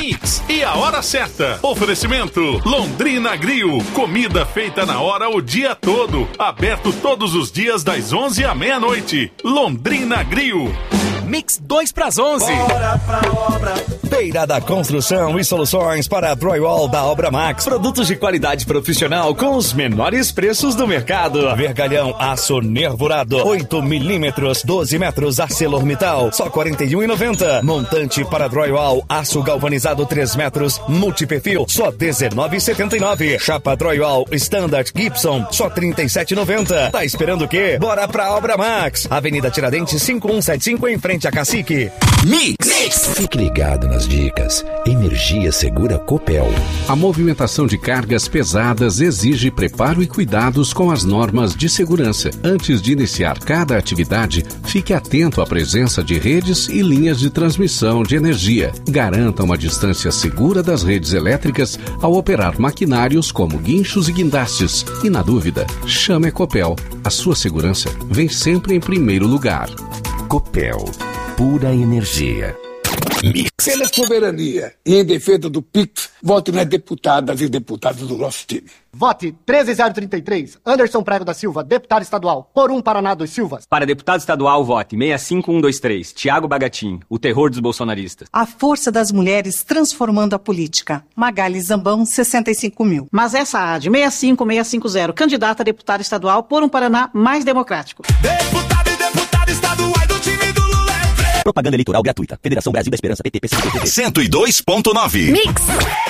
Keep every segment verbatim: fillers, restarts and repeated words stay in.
Mix e a hora certa. Oferecimento Londrina Grill, comida feita na hora o dia todo. Aberto todos os dias das onze à meia-noite. Londrina Grill. Mix dois para as onze. Bora pra obra. Feira da Construção e Soluções para Drywall da Obra Max. Produtos de qualidade profissional com os menores preços do mercado. Vergalhão aço nervurado, oito milímetros, doze metros, ArcelorMittal, só quarenta e um reais e noventa centavos. Montante para Drywall, aço galvanizado três metros, multiperfil, só dezenove reais e setenta e nove centavos. Chapa Drywall Standard Gibson, só trinta e sete reais e noventa centavos. Tá esperando o quê? Bora pra Obra Max. Avenida Tiradentes cinco um sete cinco, em frente a Cacique. Mix. Mix. Fique ligado nas dicas. Energia segura Copel. A movimentação de cargas pesadas exige preparo e cuidados com as normas de segurança. Antes de iniciar cada atividade, fique atento à presença de redes e linhas de transmissão de energia. Garanta uma distância segura das redes elétricas ao operar maquinários como guinchos e guindastes. E na dúvida, chame a Copel. A sua segurança vem sempre em primeiro lugar. Copel. Pura energia. Mix. Pela soberania e em defesa do Pix, vote nas deputadas e deputados do nosso time. Vote treze zero trinta e três, Anderson Prego da Silva, deputado estadual, por um Paraná dos Silvas. Para deputado estadual, vote seis cinco um dois três, Tiago Bagatin, o terror dos bolsonaristas. A força das mulheres transformando a política. Magali Zambão, sessenta e cinco mil. Mas essa A D, seis cinco seis cinco zero, candidata a deputado estadual por um Paraná mais democrático. Deputado e deputada estaduais do time do Lula. Propaganda eleitoral gratuita. Federação Brasil da Esperança, P T, P C C, P T. cento e dois ponto nove. Mix.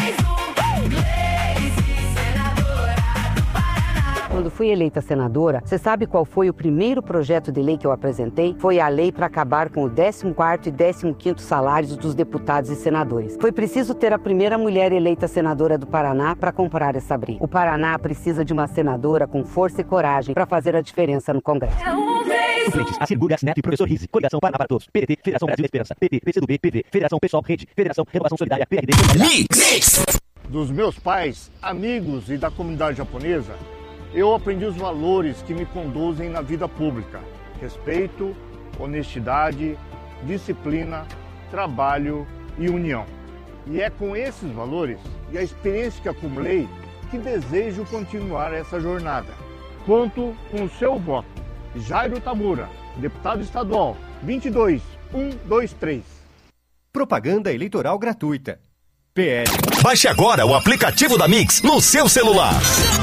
Quando fui eleita senadora, você sabe qual foi o primeiro projeto de lei que eu apresentei? Foi a lei para acabar com o décimo quarto e décimo quinto salários dos deputados e senadores. Foi preciso ter a primeira mulher eleita senadora do Paraná para comprar essa briga. O Paraná precisa de uma senadora com força e coragem para fazer a diferença no Congresso. Suplentes, Assir Gurgas Neto e Professor Rizzi. Coligação Paraná para Todos. P D T, Federação Brasil da Esperança. P T, P C do B, P V, Federação Pessoal, Rede, Federação Renovação Solidária, P R D. Mix! Dos meus pais, amigos e da comunidade japonesa, eu aprendi os valores que me conduzem na vida pública: respeito, honestidade, disciplina, trabalho e união. E é com esses valores e a experiência que acumulei que desejo continuar essa jornada. Conto com o seu voto. Jairo Tamura, deputado estadual, vinte e dois mil cento e vinte e três. Propaganda eleitoral gratuita. P L. Baixe agora o aplicativo da Mix no seu celular.